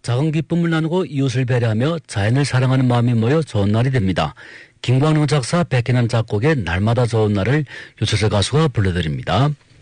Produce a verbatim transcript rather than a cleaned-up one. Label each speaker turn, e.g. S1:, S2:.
S1: 작은 기쁨을 나누고 이웃을 배려하며 자연을 사랑하는 마음이 모여 좋은 날이 됩니다. 김광룡 작사, 백현현 작곡의 날마다 좋은 날을 유철수 가수가 불러드립니다.